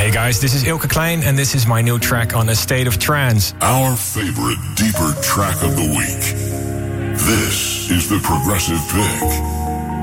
Hey guys, this is Ilke Klein and this is my new track on A State of Trance. Our favorite deeper track of the week. This is the Progressive Pick.